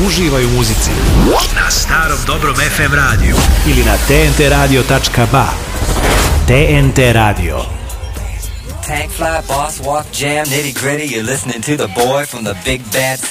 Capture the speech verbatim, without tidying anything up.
Uživaj u muzici na starom dobrom ef em radiju ili na te en te radio tačka ba. T N T Radio. Tank fly, boss walk, jam, nitty gritty. You're listening to the boy from the big bad